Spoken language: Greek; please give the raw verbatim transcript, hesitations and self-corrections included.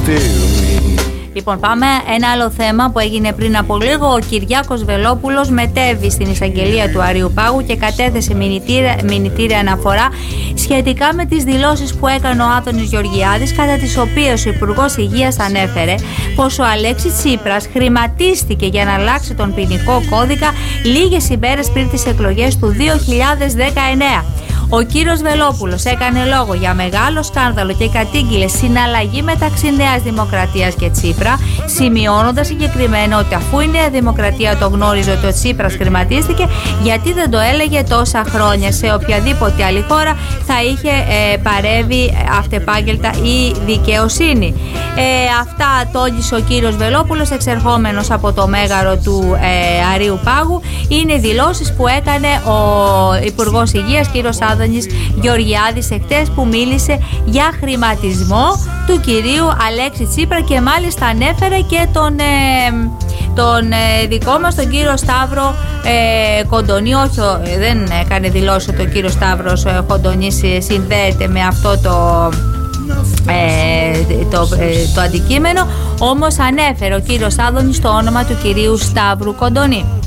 Λοιπόν, πάμε ένα άλλο θέμα που έγινε πριν από λίγο. Ο Κυριάκος Βελόπουλος μετέβη στην εισαγγελία του Αρείου Πάγου και κατέθεσε μηνυτήρια, μηνυτήρια αναφορά σχετικά με τις δηλώσεις που έκανε ο Άδωνης Γεωργιάδης, κατά τις οποίες ο Υπουργός Υγείας ανέφερε πως ο Αλέξης Τσίπρας χρηματίστηκε για να αλλάξει τον ποινικό κώδικα λίγες ημέρες πριν τις εκλογές του δύο χιλιάδες δεκαεννέα. Ο κύριος Βελόπουλος έκανε λόγο για μεγάλο σκάνδαλο και κατήγγειλε συναλλαγή μεταξύ Νέας Δημοκρατίας και Τσίπρα, σημειώνοντας συγκεκριμένα ότι αφού η Νέα Δημοκρατία το γνώριζε ότι ο Τσίπρας χρηματίστηκε, γιατί δεν το έλεγε τόσα χρόνια? Σε οποιαδήποτε άλλη χώρα θα είχε ε, παρεύει αυτεπάγγελτα η δικαιοσύνη. Ε, αυτά τόνισε ο κύριος Βελόπουλος, εξερχόμενος από το μέγαρο του ε, Αρείου Πάγου. Είναι δηλώσεις που έκανε ο Υπουργός Υγείας, κύριος Άδωνης Γεωργιάδης, εχθές, που μίλησε για χρηματισμό του κυρίου Αλέξη Τσίπρα και μάλιστα ανέφερε και τον, ε, τον ε, δικό μας τον κύριο Σταύρο ε, Κοντονή. Όχι, δεν έκανε δηλώσει ότι ο κύριος Σταύρος ε, Κοντονής συνδέεται με αυτό το Ε, το, ε, το αντικείμενο, όμως ανέφερε ο κύριος Άδωνης το όνομα του κυρίου Σταύρου Κοντονή.